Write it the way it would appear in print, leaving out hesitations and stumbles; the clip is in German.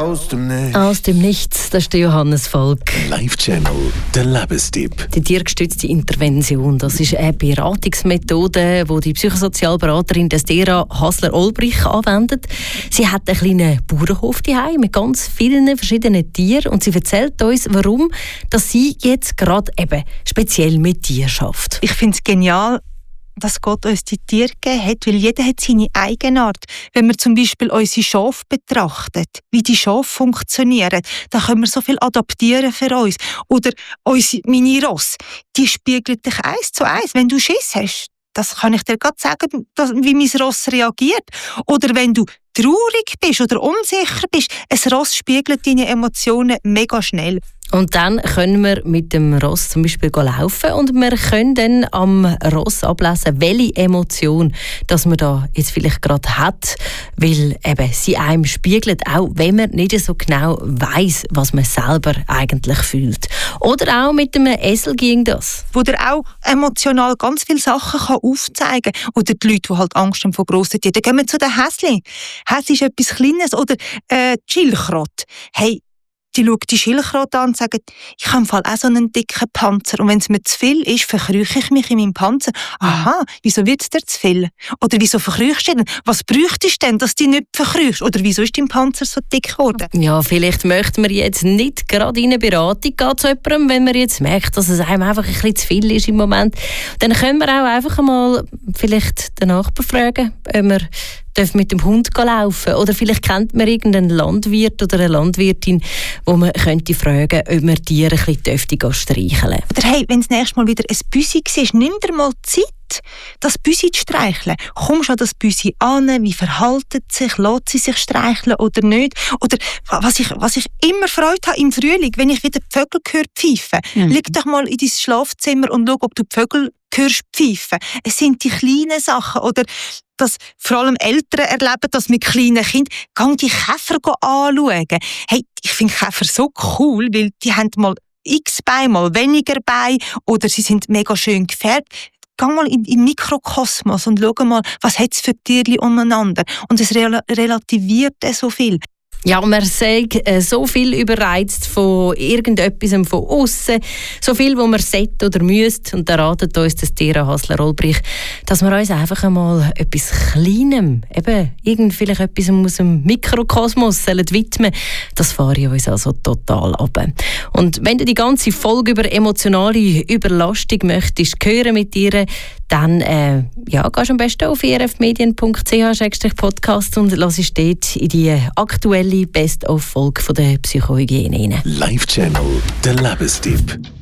aus dem Nichts. Aus dem Nichts, das ist der Johannes Volk. Live-Channel, der Lebenstipp. Die tiergestützte Intervention, das ist eine Beratungsmethode, die die Psychosozialberaterin Estera Hasler-Olbrich anwendet. Sie hat einen kleinen Bauernhof daheim mit ganz vielen verschiedenen Tieren und sie erzählt uns, warum dass sie jetzt gerade eben speziell mit Tieren arbeitet. Ich finde es genial, dass Gott uns die Tiere gegeben hat, weil jeder hat seine Eigenart. Wenn wir zum Beispiel unsere Schafe betrachtet, wie die Schafe funktionieren, dann können wir so viel adaptieren für uns. Oder meine Ross, die spiegeln dich 1:1. Wenn du Schiss hast, das kann ich dir gerade sagen, wie mein Ross reagiert. Oder wenn du traurig bist oder unsicher bist, ein Ross spiegelt deine Emotionen mega schnell. Und dann können wir mit dem Ross zum Beispiel laufen und wir können dann am Ross ablesen, welche Emotion dass man da jetzt vielleicht gerade hat, weil eben sie einem spiegelt, auch wenn man nicht so genau weiss, was man selber eigentlich fühlt. Oder auch mit einem Esel ging das. Wo der auch emotional ganz viele Sachen aufzeigen kann. Oder die Leute, die halt Angst haben vor grossen Tieren. Dann gehen wir zu den Häschen. Häschen ist etwas Kleines. Oder die Schildkröte. Hey, die schaut die Schildkröte an und sagt, ich habe im Fall auch so einen dicken Panzer. Und wenn es mir zu viel ist, verkrüche ich mich in meinem Panzer. Aha, wieso wird es dir zu viel? Oder wieso verkrüchst du denn? Was bräuchtest du denn, dass du dich nicht verkrüchst? Oder wieso ist dein Panzer so dick geworden? Ja, vielleicht möchten wir jetzt nicht gerade in eine Beratung gehen zu jemandem, wenn man jetzt merkt, dass es einem einfach ein bisschen zu viel ist im Moment. Dann können wir auch einfach mal vielleicht den Nachbarn fragen, ob wir mit dem Hund laufen. Oder vielleicht kennt man irgendeinen Landwirt oder eine Landwirtin, wo man könnte fragen, ob man Tiere ein bisschen streicheln. Oder hey, wenn das nächste Mal wieder ein Büsi war, nimm dir mal Zeit, das Büsi zu streicheln. Kommst du an das Büsi an, wie verhalten sich, lässt sie sich streicheln oder nicht? Oder was ich immer Freude habe im Frühling, wenn ich wieder die Vögel höre pfeifen. Leg doch mal in dein Schlafzimmer und schau, ob du die Vögel hörst pfeifen. Es sind die kleinen Sachen. Oder dass vor allem Eltern erleben, dass mit kleinen Kindern die Käfer anschauen. Hey, ich finde Käfer so cool, weil die haben mal x Beine, mal weniger Beine oder sie sind mega schön gefärbt. Geh mal in den Mikrokosmos und schau mal, was hat es für Tiere umeinander. Und es relativiert so viel. Ja, man sagt so viel überreizt von irgendetwas von aussen, so viel, wo man sollte oder müsste. Und da ratet uns das Estera Hasler-Olbrich, dass wir uns einfach einmal etwas Kleinem, eben vielleicht etwas aus dem Mikrokosmos widmen. Das fahre ich uns also total ab. Und wenn du die ganze Folge über emotionale Überlastung möchtest hören mit dir, dann gehst du am besten auf erfmedien.ch/podcast und hörst dort in die aktuelle Best-of-Folge der Psychohygiene rein. Live-Channel, der Lebenstipp.